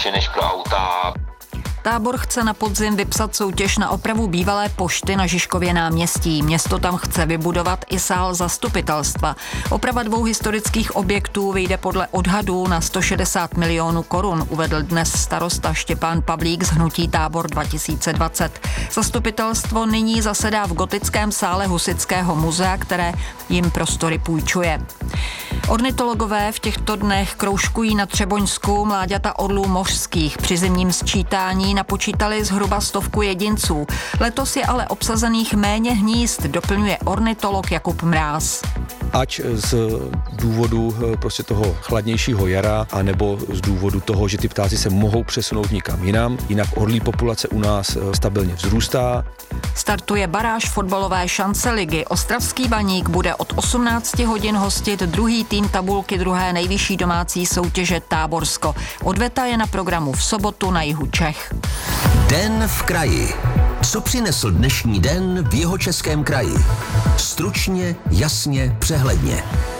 spíše než pro auta. Tábor chce na podzim vypsat soutěž na opravu bývalé pošty na Žižkově náměstí. Město tam chce vybudovat i sál zastupitelstva. Oprava 2 historických objektů vyjde podle odhadů na 160 milionů korun, uvedl dnes starosta Štěpán Pavlík z hnutí Tábor 2020. Zastupitelstvo nyní zasedá v gotickém sále Husitského muzea, které jim prostory půjčuje. Ornitologové v těchto dnech kroužkují na Třeboňsku mláďata orlů mořských. Při zimním sčítání napočítali zhruba 100 jedinců. Letos je ale obsazených méně hnízd, doplňuje ornitolog Jakub Mráz. Ať z důvodu prostě toho chladnějšího jara, anebo z důvodu toho, že ty ptáci se mohou přesunout někam jinam. Jinak orlí populace u nás stabilně vzrůstá. Startuje baráž fotbalové šance ligy. Ostravský Baník bude od 18 hodin hostit druhý tým tabulky druhé nejvyšší domácí soutěže Táborsko. Odveta je na programu v sobotu na jihu Čech. Den v kraji. Co přinesl dnešní den v Jihočeském kraji? Stručně, jasně, přehledně.